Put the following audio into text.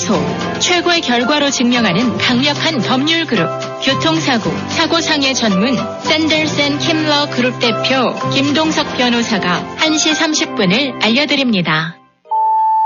최소, 최고의 결과로 증명하는 강력한 법률 그룹. 교통사고, 사고상해 전문 샌들슨 킴러 그룹 대표 김동석 변호사가 1시 30분을 알려드립니다.